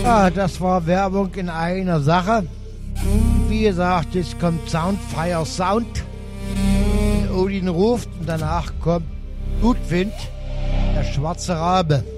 Ja, das war Werbung in einer Sache. Wie gesagt, jetzt kommt Soundfire Sound. Odin ruft und danach kommt Blutwind, der schwarze Rabe.